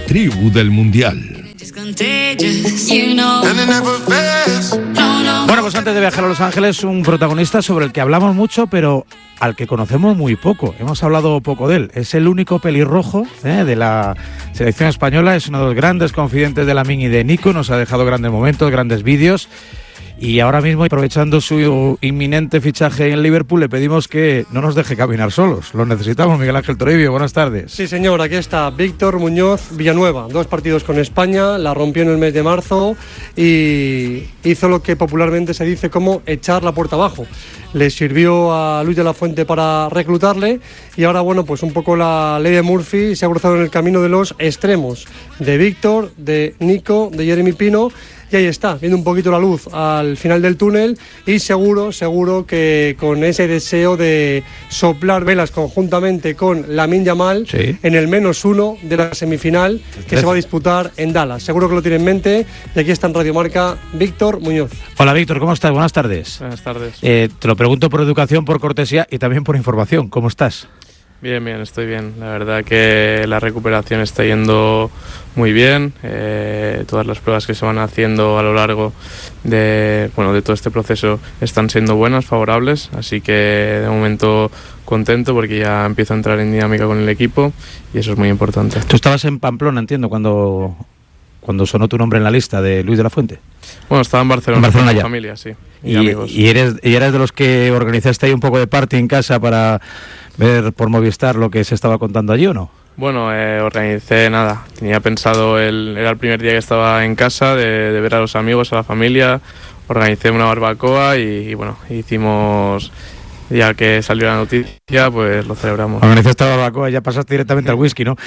tribu del Mundial. Bueno, pues antes de viajar a Los Ángeles, un protagonista sobre el que hablamos mucho, pero al que conocemos muy poco. Hemos hablado poco de él. Es el único pelirrojo de la selección española. Es uno de los grandes confidentes de Lamine y de Nico. Nos ha dejado grandes momentos, grandes vídeos. Y ahora mismo, aprovechando su inminente fichaje en Liverpool, le pedimos que no nos deje caminar solos. Lo necesitamos, Miguel Ángel Toribio. Buenas tardes. Sí, señor. Aquí está Víctor Muñoz Villanueva. 2 partidos con España, la rompió en el mes de marzo y hizo lo que popularmente se dice como echar la puerta abajo. Le sirvió a Luis de la Fuente para reclutarle y ahora, bueno, pues un poco la ley de Murphy se ha cruzado en el camino de los extremos, de Víctor, de Nico, de Jeremy Pino. Y ahí está, viendo un poquito la luz al final del túnel y seguro que con ese deseo de soplar velas conjuntamente con Lamine Yamal en el -1 de la semifinal que se va a disputar en Dallas. Seguro que lo tiene en mente y aquí está en Radio Marca Víctor Muñoz. Hola Víctor, ¿cómo estás? Buenas tardes. Buenas tardes. Te lo pregunto por educación, por cortesía y también por información. ¿Cómo estás? Bien, estoy bien. La verdad que la recuperación está yendo muy bien. Todas las pruebas que se van haciendo a lo largo de todo este proceso están siendo buenas, favorables. Así que de momento contento porque ya empiezo a entrar en dinámica con el equipo y eso es muy importante. Tú estabas en Pamplona, entiendo, cuando sonó tu nombre en la lista de Luis de la Fuente. Bueno, estaba en Barcelona con mi ya. Familia, sí. Y amigos. ¿Y eres de los que organizaste ahí un poco de party en casa para ver por Movistar lo que se estaba contando allí o no? Bueno, organicé nada. Tenía pensado, era el primer día que estaba en casa, de ver a los amigos, a la familia. Organicé una barbacoa y bueno, hicimos... Ya que salió la noticia, pues lo celebramos. Organizaste la barbacoa y ya pasaste directamente al whisky, ¿no?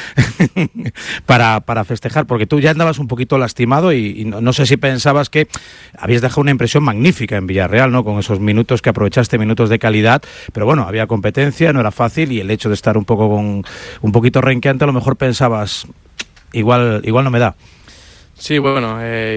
para festejar, porque tú ya andabas un poquito lastimado y no sé si pensabas que habías dejado una impresión magnífica en Villarreal, ¿no? Con esos minutos que aprovechaste, minutos de calidad, pero bueno, había competencia, no era fácil y el hecho de estar un poquito renqueante, a lo mejor pensabas, igual no me da. Sí, bueno,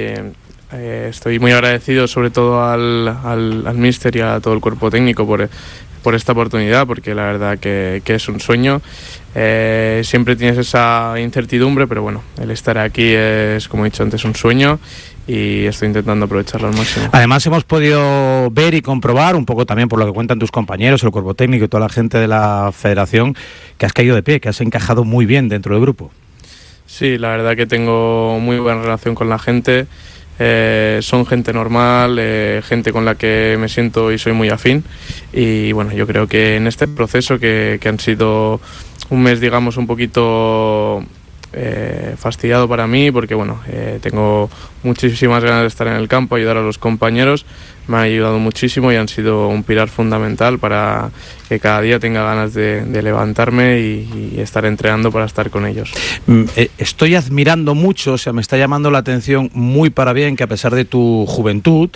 estoy muy agradecido sobre todo al míster y a todo el cuerpo técnico por esta oportunidad, porque la verdad que es un sueño. Siempre tienes esa incertidumbre, pero bueno, el estar aquí es, como he dicho antes, un sueño y estoy intentando aprovecharlo al máximo. Además hemos podido ver y comprobar, un poco también por lo que cuentan tus compañeros, el cuerpo técnico y toda la gente de la federación, que has caído de pie, que has encajado muy bien dentro del grupo. Sí, la verdad que tengo muy buena relación con la gente. Son gente normal, gente con la que me siento y soy muy afín y bueno, yo creo que en este proceso que han sido un mes, digamos, un poquito fastidiado para mí porque bueno, tengo muchísimas ganas de estar en el campo, ayudar a los compañeros, me han ayudado muchísimo y han sido un pilar fundamental para que cada día tenga ganas de levantarme y estar entrenando para estar con ellos. Estoy admirando mucho, o sea, me está llamando la atención muy para bien que a pesar de tu juventud,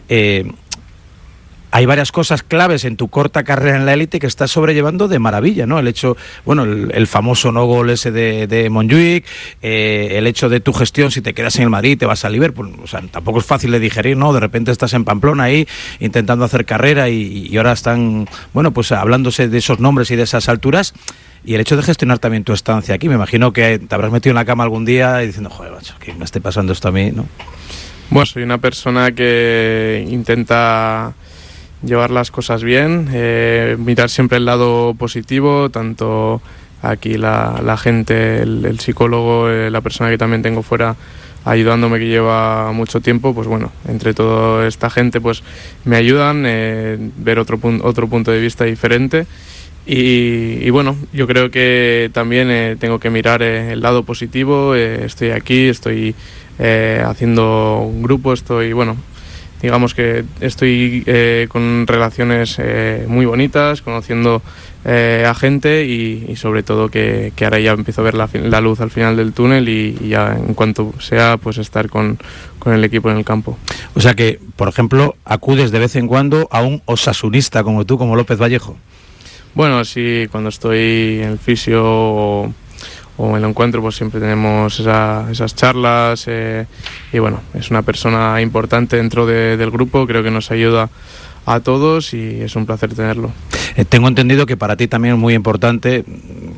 hay varias cosas claves en tu corta carrera en la élite que estás sobrellevando de maravilla, ¿no? El hecho, bueno, el famoso no gol ese de Montjuic, el hecho de tu gestión, si te quedas en el Madrid, te vas a Liverpool, o sea, tampoco es fácil de digerir, ¿no? De repente estás en Pamplona ahí, intentando hacer carrera y ahora están, bueno, pues hablándose de esos nombres y de esas alturas. Y el hecho de gestionar también tu estancia aquí, me imagino que te habrás metido en la cama algún día y diciendo, joder, macho, que me esté pasando esto a mí, ¿no? Bueno, soy una persona que intenta llevar las cosas bien, mirar siempre el lado positivo, tanto aquí la gente, el psicólogo, la persona que también tengo fuera ayudándome, que lleva mucho tiempo, pues bueno, entre toda esta gente pues me ayudan ver otro punto de vista diferente y bueno, yo creo que también tengo que mirar el lado positivo. Estoy aquí, estoy haciendo un grupo, digamos que estoy con relaciones muy bonitas, conociendo a gente y sobre todo que ahora ya empiezo a ver la luz al final del túnel y ya en cuanto sea, pues estar con el equipo en el campo. O sea que, por ejemplo, acudes de vez en cuando a un osasunista como tú, como López Vallejo. Bueno, sí, cuando estoy en el fisio o en el encuentro, pues siempre tenemos esas charlas y bueno, es una persona importante dentro del grupo, creo que nos ayuda a todos y es un placer tenerlo. Tengo entendido que para ti también es muy importante,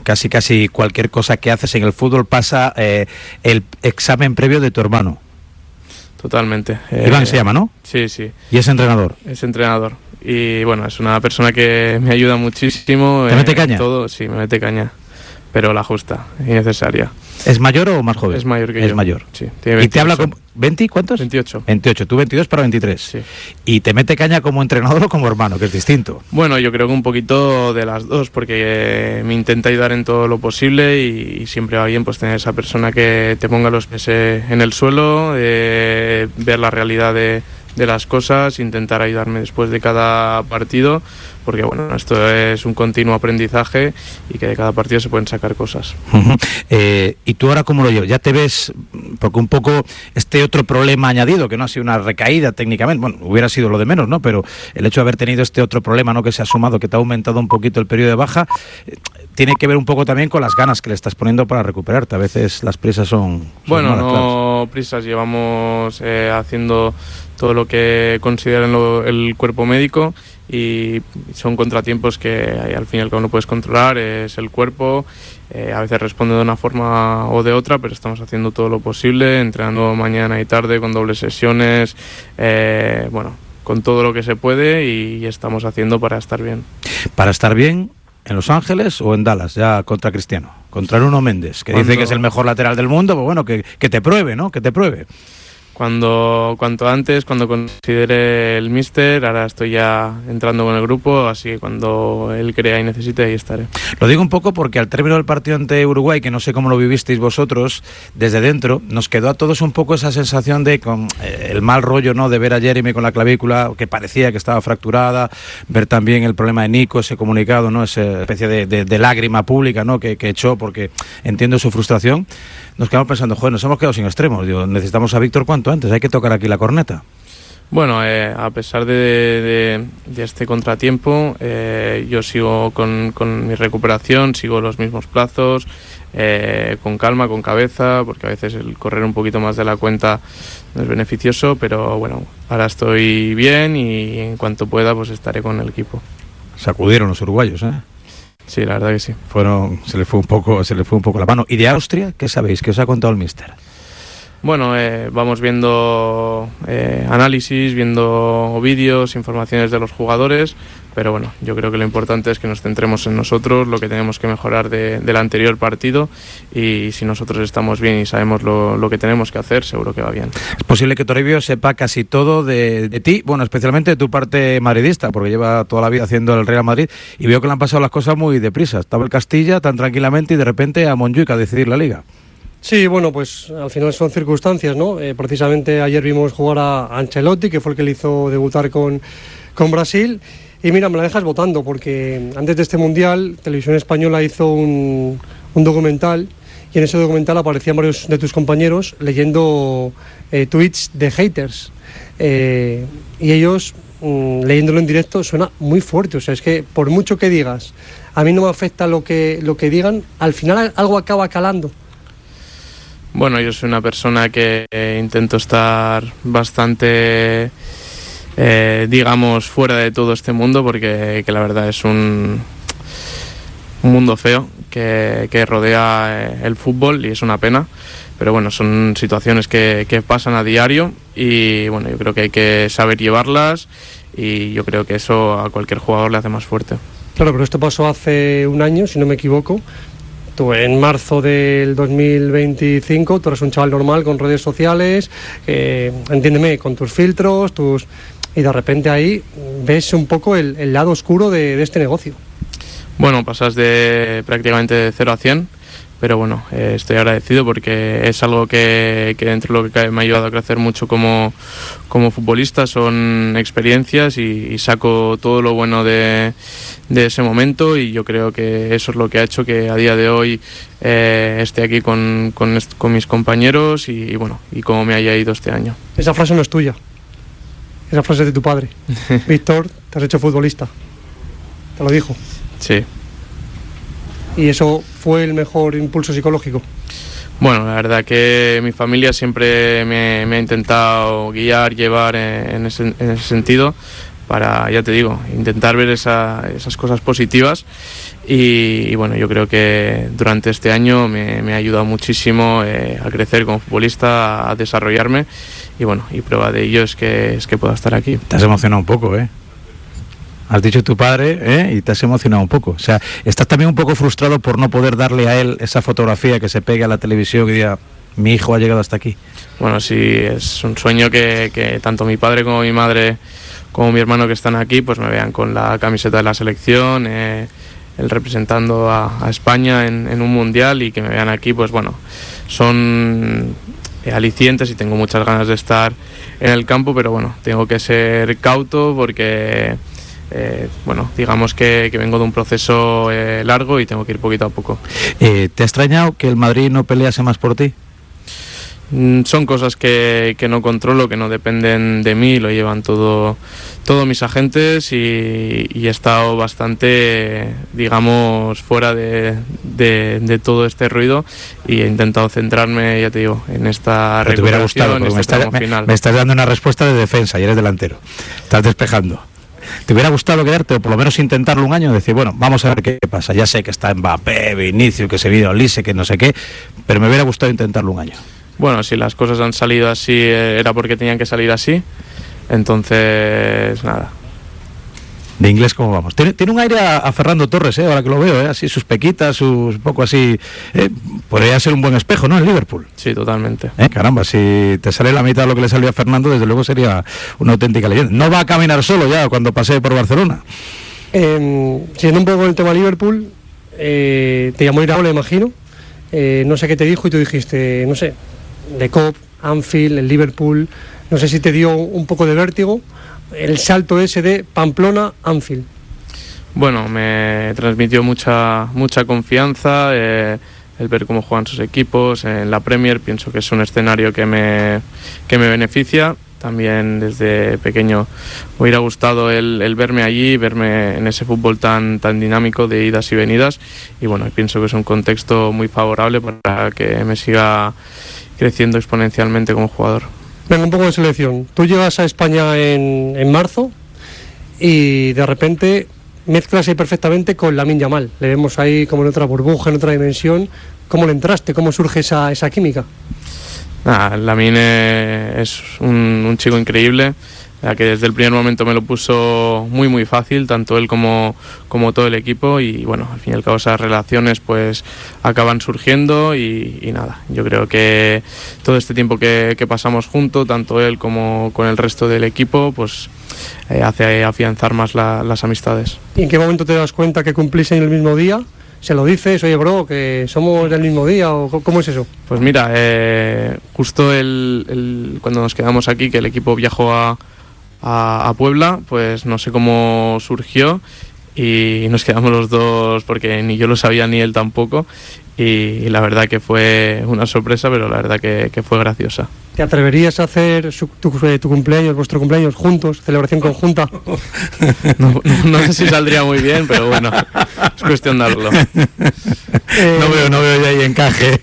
casi cualquier cosa que haces en el fútbol pasa el examen previo de tu hermano. Totalmente. Iván se llama, ¿no? Sí, sí. ¿Y es entrenador? Es entrenador. Y bueno, es una persona que me ayuda muchísimo. ¿Te mete caña? Todo, sí, me mete caña. Pero la justa y necesaria. ¿Es mayor o más joven? Es mayor que yo. Es mayor. Sí, tiene 28. ¿Y te habla con 20? ¿Cuántos? 28. 28, tú 22 para 23. Sí. ¿Y te mete caña como entrenador o como hermano, que es distinto? Bueno, yo creo que un poquito de las dos, porque me intenta ayudar en todo lo posible y siempre va bien pues tener esa persona que te ponga los pies en el suelo, ver la realidad de las cosas, intentar ayudarme después de cada partido, porque bueno, esto es un continuo aprendizaje y que de cada partido se pueden sacar cosas. Uh-huh. ¿Y tú ahora cómo lo llevas? ¿Ya te ves, porque un poco este otro problema añadido, que no ha sido una recaída técnicamente, bueno, hubiera sido lo de menos, ¿no? Pero el hecho de haber tenido este otro problema, ¿no?, que se ha sumado, que te ha aumentado un poquito el periodo de baja, tiene que ver un poco también con las ganas que le estás poniendo para recuperarte. A veces las prisas son bueno, malas, no claro. Prisas, llevamos haciendo todo lo que considera el cuerpo médico y son contratiempos que al fin y al cabo no puedes controlar, es el cuerpo, a veces responde de una forma o de otra, pero estamos haciendo todo lo posible, entrenando mañana y tarde con dobles sesiones, bueno, con todo lo que se puede y estamos haciendo para estar bien. Para estar bien, ¿en Los Ángeles o en Dallas, ya contra Cristiano? Contra Nuno Méndez, que dice que es el mejor lateral del mundo, pues bueno, que te pruebe, ¿no? Que te pruebe. Cuanto antes, cuando considere el míster, ahora estoy ya entrando con el grupo, así que cuando él crea y necesite, ahí estaré. Lo digo un poco porque al término del partido ante Uruguay, que no sé cómo lo vivisteis vosotros, desde dentro, nos quedó a todos un poco esa sensación de con el mal rollo, ¿no?, de ver a Jeremy con la clavícula, que parecía que estaba fracturada, ver también el problema de Nico, ese comunicado, ¿no?, esa especie de lágrima pública, ¿no?, que echó, porque entiendo su frustración. Nos quedamos pensando, joder, nos hemos quedado sin extremos. Digo, necesitamos a Víctor cuanto antes, hay que tocar aquí la corneta. Bueno, a pesar de este contratiempo, yo sigo con mi recuperación, sigo los mismos plazos, con calma, con cabeza, porque a veces el correr un poquito más de la cuenta no es beneficioso, pero bueno, ahora estoy bien y en cuanto pueda pues estaré con el equipo. Sacudieron los uruguayos, ¿eh? Sí, la verdad que sí. Se le fue un poco la mano. ¿Y de Austria qué sabéis? ¿Qué os ha contado el míster? Bueno, vamos viendo análisis, viendo vídeos, informaciones de los jugadores, pero bueno, yo creo que lo importante es que nos centremos en nosotros, lo que tenemos que mejorar del anterior partido, y si nosotros estamos bien y sabemos lo que tenemos que hacer, seguro que va bien. Es posible que Toribio sepa casi todo de ti, bueno, especialmente de tu parte madridista, porque lleva toda la vida haciendo el Real Madrid, y veo que le han pasado las cosas muy deprisa. Estaba el Castilla tan tranquilamente y de repente a Montjuic a decidir la Liga. Sí, bueno, pues al final son circunstancias, ¿no? Precisamente ayer vimos jugar a Ancelotti, que fue el que le hizo debutar con Brasil. Y mira, me la dejas votando, porque antes de este Mundial, Televisión Española hizo un documental, y en ese documental aparecían varios de tus compañeros leyendo tweets de haters. Y ellos, leyéndolo en directo, suena muy fuerte. O sea, es que por mucho que digas, a mí no me afecta lo que digan, al final algo acaba calando. Bueno, yo soy una persona que intento estar bastante, digamos, fuera de todo este mundo, porque la verdad es un mundo feo que rodea el fútbol y es una pena. Pero bueno, son situaciones que pasan a diario y bueno, yo creo que hay que saber llevarlas y yo creo que eso a cualquier jugador le hace más fuerte. Claro, pero esto pasó hace un año, si no me equivoco. Tú en marzo del 2025, tú eres un chaval normal con redes sociales, entiéndeme, con tus filtros, y de repente ahí ves un poco el lado oscuro de este negocio. Bueno, pasas prácticamente de 0 a 100, pero bueno, estoy agradecido porque es algo que dentro de lo que cabe me ha ayudado a crecer mucho como futbolista. Son experiencias y saco todo lo bueno de ese momento, y yo creo que eso es lo que ha hecho que a día de hoy esté aquí con mis compañeros y bueno, y cómo me haya ido este año. Esa frase no es tuya, esa frase es de tu padre. Víctor, te has hecho futbolista, te lo dijo. Sí. ¿Y eso fue el mejor impulso psicológico? Bueno, la verdad que mi familia siempre me ha intentado guiar, llevar en ese sentido, para, ya te digo, intentar ver esas cosas positivas, y bueno, yo creo que durante este año me ha ayudado muchísimo a crecer como futbolista, a desarrollarme, y bueno, y prueba de ello es que pueda estar aquí. Te has emocionado un poco, ¿eh? Has dicho tu padre, y te has emocionado un poco. O sea, estás también un poco frustrado por no poder darle a él esa fotografía que se pegue a la televisión y diga, mi hijo ha llegado hasta aquí. Bueno, sí, es un sueño que tanto mi padre como mi madre como mi hermano que están aquí pues me vean con la camiseta de la selección, él representando a España en un mundial, y que me vean aquí, pues bueno, son alicientes, y tengo muchas ganas de estar en el campo, pero bueno, tengo que ser cauto porque bueno, digamos que vengo de un proceso largo y tengo que ir poquito a poco. ¿Te ha extrañado que el Madrid no pelease más por ti? Son cosas que no controlo, que no dependen de mí, lo llevan todos mis agentes, y he estado bastante, digamos, fuera de todo este ruido, y he intentado centrarme, ya te digo, en esta recuperación, en este tramo final. Me estás dando una respuesta de defensa y eres delantero, estás despejando. ¿Te hubiera gustado quedarte, o por lo menos intentarlo un año, decir, bueno, vamos a ver qué pasa? Ya sé que está Mbappé, Vinicius, que se vino Olise, que no sé qué, pero me hubiera gustado intentarlo un año. Bueno, si las cosas han salido así, era porque tenían que salir así. Entonces, nada. ¿De inglés cómo vamos? Tiene un aire a Fernando Torres, ahora que lo veo, así sus pequitas, sus poco así. Podría ser un buen espejo, ¿no? En Liverpool. Sí, totalmente. Caramba, si te sale la mitad de lo que le salió a Fernando, desde luego sería una auténtica leyenda. No va a caminar solo ya cuando pasee por Barcelona. Siguiendo un poco el tema Liverpool, te llamó Iraola, le imagino. No sé qué te dijo y tú dijiste, no sé, de Cop, Anfield, el Liverpool. No sé si te dio un poco de vértigo el salto ese de Pamplona a Anfield. Bueno, me transmitió mucha confianza, el ver cómo juegan sus equipos en la Premier. Pienso que es un escenario que me beneficia. También desde pequeño me hubiera gustado el verme allí, verme en ese fútbol tan dinámico de idas y venidas, y bueno, pienso que es un contexto muy favorable para que me siga creciendo exponencialmente como jugador. Venga, un poco de selección. Tú llegas a España en marzo y de repente mezclas ahí perfectamente con Lamine Yamal. Le vemos ahí como en otra burbuja, en otra dimensión. ¿Cómo le entraste? ¿Cómo surge esa química? Lamine es un chico increíble, que desde el primer momento me lo puso muy fácil, tanto él como todo el equipo, y bueno, al fin y al cabo esas relaciones pues acaban surgiendo, y nada, yo creo que todo este tiempo que pasamos juntos, tanto él como con el resto del equipo, pues hace afianzar más las amistades. ¿Y en qué momento te das cuenta que cumplís en el mismo día? ¿Se lo dices? Oye, bro, que somos del mismo día, o ¿cómo es eso? Pues mira, justo cuando nos quedamos aquí, que el equipo viajó a Puebla, pues no sé cómo surgió, y nos quedamos los dos porque ni yo lo sabía ni él tampoco, y la verdad que fue una sorpresa, pero la verdad que fue graciosa. ¿Te atreverías a hacer tu cumpleaños, vuestro cumpleaños juntos, celebración conjunta? No sé si saldría muy bien, pero bueno, es cuestión de hablarlo. No veo ya ahí encaje.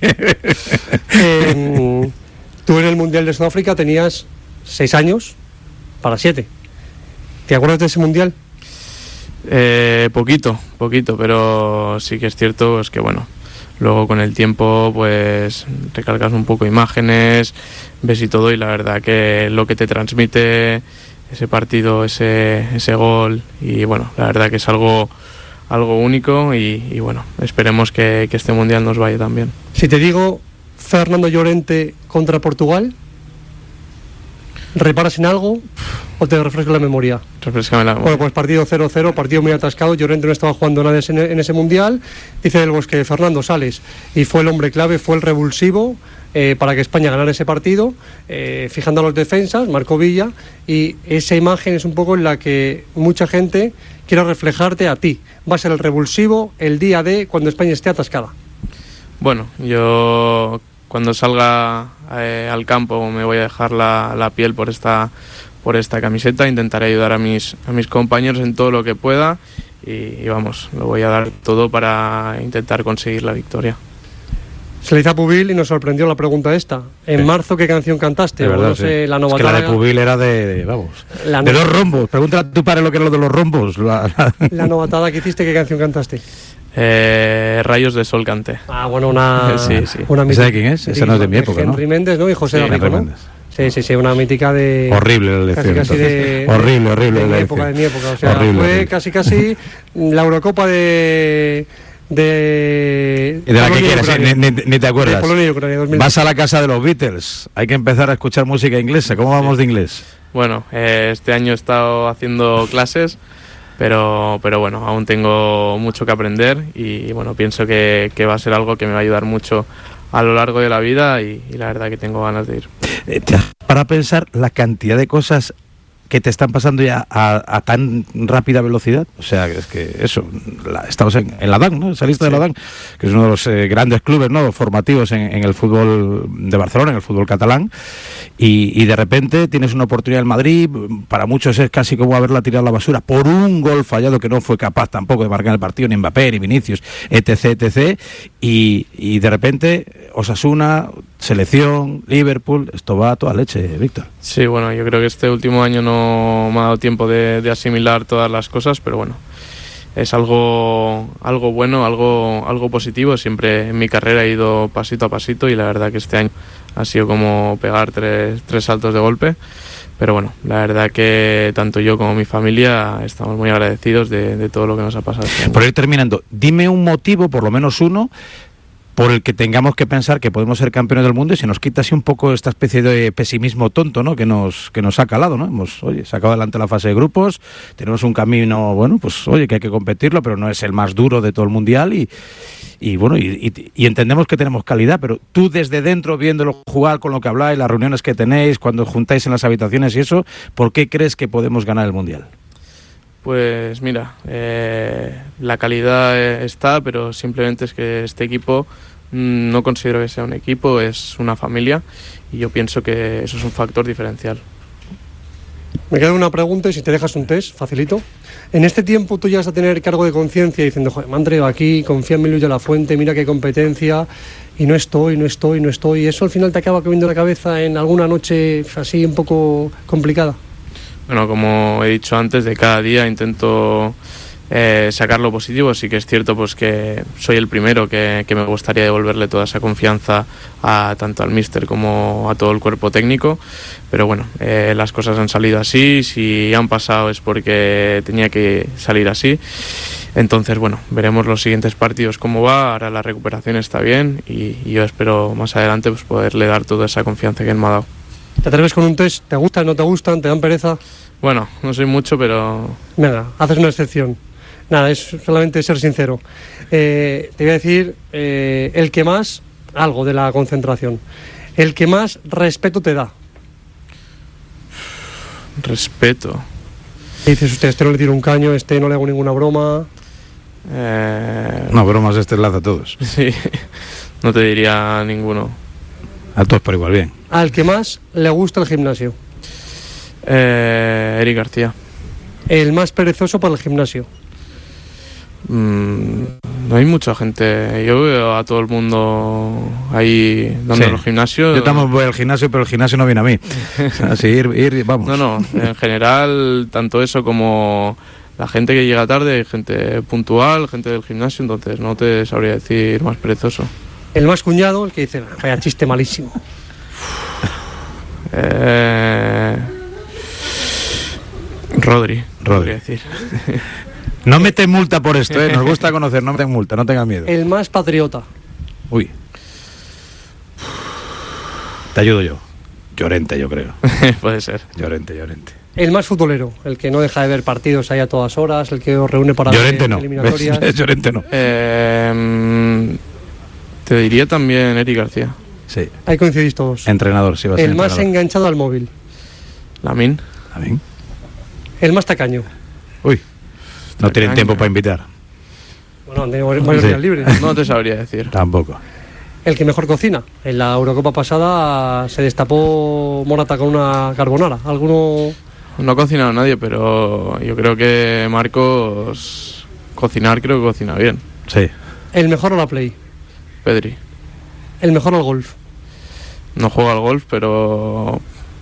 Tú en el Mundial de Sudáfrica tenías 6 años para 7. ¿Te acuerdas de ese Mundial? Poquito, pero sí que es cierto, es que bueno, luego con el tiempo pues recargas un poco imágenes, ves y todo, y la verdad que lo que te transmite ese partido, ese gol, y bueno, la verdad que es algo único, y bueno, esperemos que este Mundial nos vaya también. Si te digo Fernando Llorente contra Portugal, ¿reparas en algo o te refresca la memoria? Refrescame la memoria. Bueno, pues partido 0-0, partido muy atascado. Llorente no estaba jugando nada en ese Mundial. Dice Del Bosque, Fernando, sales. Y fue el hombre clave, fue el revulsivo para que España ganara ese partido, fijando a los defensas, marcó Villa, y esa imagen es un poco en la que mucha gente quiere reflejarte a ti. Va a ser el revulsivo el día de cuando España esté atascada. Bueno, yo cuando salga al campo me voy a dejar la piel por esta camiseta. Intentaré ayudar a mis compañeros en todo lo que pueda, y vamos, lo voy a dar todo para intentar conseguir la victoria. Se le hizo a Pubil y nos sorprendió la pregunta esta. En marzo, ¿qué canción cantaste? De verdad, no sé, la novatada. Es que la de Pubil era de 2 rombos. Pregúntale a tu padre lo que era lo de los rombos. La novatada que hiciste, ¿qué canción cantaste? Rayos de Sol canté. Bueno, una ¿Esa de quién es? Esa no es de mi época, ¿no? Henry Méndez, ¿no? Y José de Rico, ¿no? Sí, una mítica de... Horrible la elección. Casi de... Horrible de la de mi época. O sea, horrible, fue casi la Eurocopa de la que quieras, ni te acuerdas. De Polonia y Ucrania, 2010. Vas a la casa de los Beatles, hay que empezar a escuchar música inglesa. ¿Cómo vamos de inglés? Bueno, este año he estado haciendo clases, pero bueno, aún tengo mucho que aprender y bueno, pienso que va a ser algo que me va a ayudar mucho a lo largo de la vida y la verdad que tengo ganas de ir. Para pensar la cantidad de cosas que te están pasando ya a tan rápida velocidad, o sea, es que eso, estamos en la DAN, ¿no? Saliste de la DAN, que es uno de los grandes clubes, ¿no?, formativos en el fútbol de Barcelona, en el fútbol catalán, y de repente tienes una oportunidad en Madrid, para muchos es casi como haberla tirado a la basura, por un gol fallado que no fue capaz tampoco de marcar el partido, ni Mbappé, ni Vinicius, etc., y de repente Osasuna, selección, Liverpool, esto va a toda leche, Víctor. Sí, bueno, yo creo que este último año no me ha dado tiempo de asimilar todas las cosas, pero bueno, es algo bueno, algo positivo. Siempre en mi carrera he ido pasito a pasito y la verdad que este año ha sido como pegar tres saltos de golpe. Pero bueno, la verdad que tanto yo como mi familia estamos muy agradecidos de todo lo que nos ha pasado. Por ir terminando, dime un motivo, por lo menos uno, por el que tengamos que pensar que podemos ser campeones del mundo y se nos quita así un poco esta especie de pesimismo tonto, ¿no?, que nos ha calado, ¿no? Hemos, sacado adelante la fase de grupos, tenemos un camino, bueno, pues que hay que competirlo, pero no es el más duro de todo el mundial y entendemos que tenemos calidad, pero tú desde dentro, viéndolo jugar, con lo que habláis, las reuniones que tenéis, cuando juntáis en las habitaciones y eso, ¿por qué crees que podemos ganar el mundial? Pues mira, la calidad está, pero simplemente es que este equipo no considero que sea un equipo, es una familia y yo pienso que eso es un factor diferencial. Me queda una pregunta y si te dejas un test, facilito. En este tiempo tú llegas a tener cargo de conciencia diciendo, joder, me han traído aquí, confía en mi Luis de la Fuente, mira qué competencia y no estoy, y eso al final te acaba comiendo la cabeza en alguna noche así un poco complicada. Bueno, como he dicho antes, de cada día intento sacar lo positivo. Sí que es cierto pues que soy el primero que me gustaría devolverle toda esa confianza tanto al míster como a todo el cuerpo técnico, pero bueno, las cosas han salido así, si han pasado es porque tenía que salir así. Entonces, bueno, veremos los siguientes partidos cómo va. Ahora la recuperación está bien y yo espero más adelante pues poderle dar toda esa confianza que él me ha dado. ¿Te atreves con un test? ¿Te gustan, no te gustan? ¿Te dan pereza? Bueno, no soy mucho, pero... Venga, haces una excepción. Nada, es solamente ser sincero. Te voy a decir el que más, algo de la concentración, el que más respeto te da. Respeto. ¿Qué dices usted? Este no le tiro un caño, este no le hago ninguna broma. No, bromas enlaza a todos. Sí, no te diría ninguno. A todos por igual, bien. Al que más le gusta el gimnasio. Eric García. El más perezoso para el gimnasio. No hay mucha gente. Yo veo a todo el mundo ahí dando los gimnasios. Yo también voy al gimnasio, pero el gimnasio no viene a mí. Así ir, vamos. No, en general, tanto eso como la gente que llega tarde, gente puntual, gente del gimnasio, entonces no te sabría decir más perezoso. El más cuñado, el que dice, vaya chiste malísimo. Rodri. Decir. No meten multa por esto, nos gusta conocer, no meten multa, no tengas miedo. El más patriota. Uy. Te ayudo yo. Llorente, yo creo. Puede ser. Llorente. El más futbolero, el que no deja de ver partidos ahí a todas horas, el que os reúne para Llorente ver eliminatorias. ¿Ves? Llorente no. Te diría también Eric García. Sí. Ahí coincidís todos. Entrenador, sí va a ser el entrenador. Más enganchado al móvil. Lamine. El más tacaño. Uy. No tienen tiempo para invitar. Bueno, tengo varios días libres. No te sabría decir. Tampoco. El que mejor cocina. En la Eurocopa pasada se destapó Morata con una carbonara. ¿Alguno...? No ha cocinado nadie, pero yo creo que Marcos creo que cocina bien. Sí. El mejor a la play. Pedri. El mejor al golf. No juega al golf, pero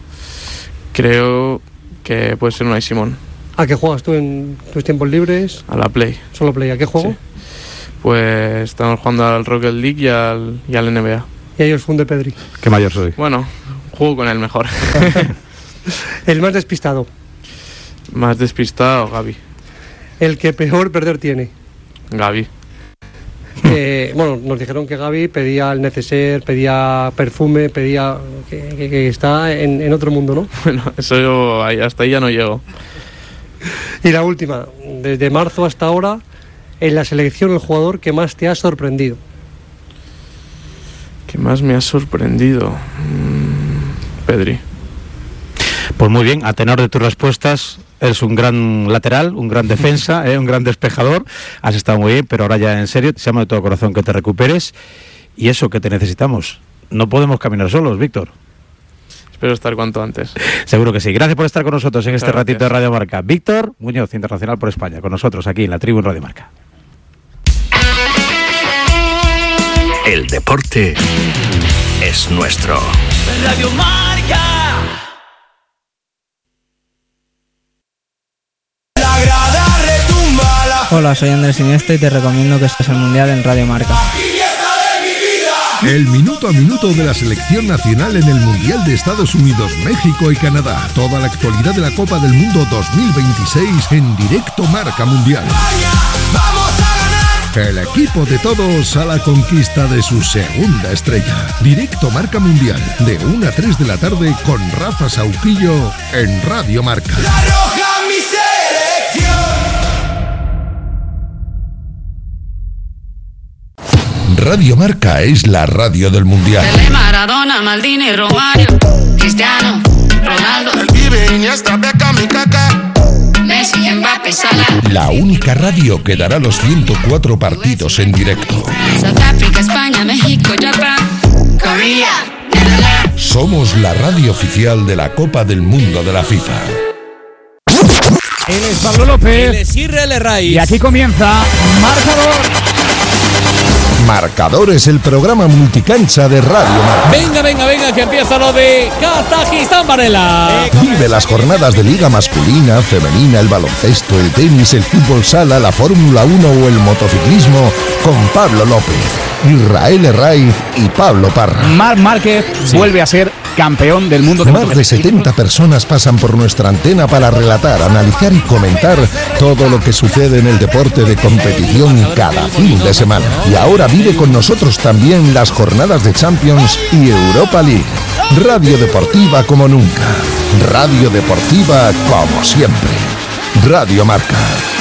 creo que puede ser Unai Simón. ¿A qué juegas tú en tus tiempos libres? A la play. ¿Solo play? ¿A qué juego? Sí. Pues estamos jugando al Rocket League y al NBA. Y ahí os funde Pedri. Qué mayor soy. Bueno, juego con el mejor. El más despistado. Más despistado, Gavi. El que peor perder tiene. Gavi. Bueno, nos dijeron que Gavi pedía el neceser, pedía perfume, pedía que está en otro mundo, ¿no? Bueno, eso hasta ahí ya no llego. Y la última, desde marzo hasta ahora, en la selección, el jugador que más te ha sorprendido. ¿Qué más me ha sorprendido? Pedri. Pues muy bien, a tenor de tus respuestas, eres un gran lateral, un gran defensa, un gran despejador. Has estado muy bien, pero ahora ya en serio, te deseamos de todo corazón que te recuperes. Y eso que te necesitamos. No podemos caminar solos, Víctor. Espero estar cuanto antes. Seguro que sí. Gracias por estar con nosotros en este ratito de Radio Marca. Víctor Muñoz, internacional por España, con nosotros aquí en la tribu en Radio Marca. El deporte es nuestro. Radio Marca. La grada retumba. Hola, soy Andrés Iniesta y te recomiendo que estés al Mundial en Radio Marca. El minuto a minuto de la selección nacional en el Mundial de Estados Unidos, México y Canadá. Toda la actualidad de la Copa del Mundo 2026 en directo Marca Mundial. El equipo de todos a la conquista de su segunda estrella. Directo Marca Mundial, de 1 a 3 de la tarde con Rafa Sauquillo en Radio Marca. La roja, mi selección. Radio Marca es la radio del Mundial. Pelé, Maradona, Maldini, Romario, Cristiano, Ronaldo, El Pibe, Iniesta, Beckham y Kaká. Messi, Mbappé, Salah. La única radio que dará los 104 partidos en directo. South Africa, España, México, Japón, Corea, Netherlands. Somos la radio oficial de la Copa del Mundo de la FIFA. Él es Pablo López. Él es Israel Herraiz. Y aquí comienza Marcador. Marcador es el programa multicancha de Radio Marca. Venga, que empieza lo de Kazajistán, Varela. Vive las jornadas de Liga masculina, femenina, el baloncesto, el tenis, el fútbol sala, la Fórmula 1 o el motociclismo con Pablo López, Israel Herraiz y Pablo Parra. Marc Márquez vuelve a ser campeón del mundo. Más de 70 personas pasan por nuestra antena para relatar, analizar y comentar todo lo que sucede en el deporte de competición cada fin de semana. Y ahora vive con nosotros también las jornadas de Champions y Europa League. Radio deportiva como nunca. Radio deportiva como siempre. Radio Marca.